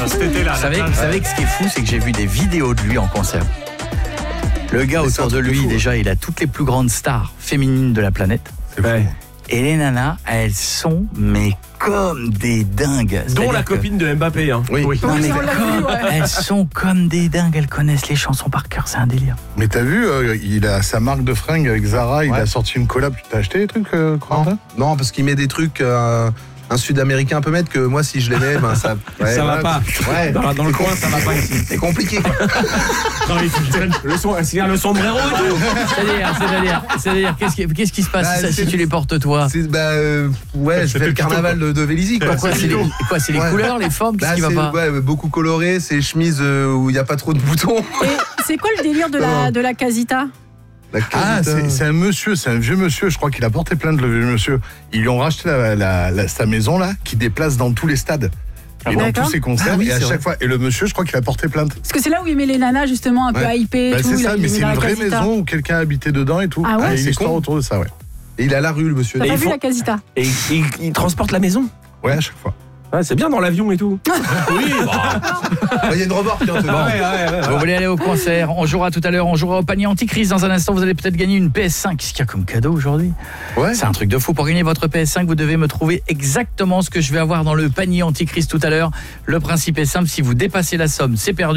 cet été-là. Vous savez que ce qui est fou, c'est que j'ai vu des vidéos de lui en concert. Le gars autour de lui, déjà, il a toutes les plus grandes stars féminines de la planète. C'est vrai. Et les nanas, elles sont mais comme des dingues. Dont la copine de Mbappé. Hein. Oui. Non, mais elles sont comme des dingues, elles connaissent les chansons par cœur, c'est un délire. Mais t'as vu, il a sa marque de fringues avec Zara, il a sorti une collab. Tu t'as acheté des trucs, Corentin ? Non, parce qu'il met des trucs un Sud-Américain peut mettre que moi si je les mets, ça va pas. Ouais. Dans le coin, ça va pas ici. C'est compliqué. Non, il faut le sombrero et tout. C'est-à-dire, qu'est-ce qui se passe si tu les portes toi ? Je fais le carnaval de Vélizy. C'est les couleurs, les formes, qu'est-ce qui va pas ? Beaucoup coloré, c'est chemises où il n'y a pas trop de boutons. Et c'est quoi le délire de la casita ? C'est un monsieur, c'est un vieux monsieur, je crois qu'il a porté plainte, le vieux monsieur. Ils lui ont racheté sa maison là, qui déplace dans tous les stades. Et dans tous ses concerts, et à chaque fois. Et le monsieur, je crois qu'il a porté plainte. Parce que c'est là où il met les nanas justement un peu hypées. C'est ça, mais c'est une vraie maison où quelqu'un habitait dedans et tout. Ah ouais, il y a une histoire autour de ça, ouais. Et il est à la rue, le monsieur. T'as pas vu la casita ? Et il transporte la maison. Ouais, à chaque fois. Ouais, c'est bien dans l'avion et tout. Oui, il y a une remorque. Vous voulez aller au concert ? On jouera tout à l'heure, on jouera au panier anticrise. Dans un instant, vous allez peut-être gagner une PS5. Qu'est-ce qu'il y a comme cadeau aujourd'hui ? Ouais. C'est un truc de fou. Pour gagner votre PS5, vous devez me trouver exactement ce que je vais avoir dans le panier anticrise tout à l'heure. Le principe est simple, si vous dépassez la somme, c'est perdu.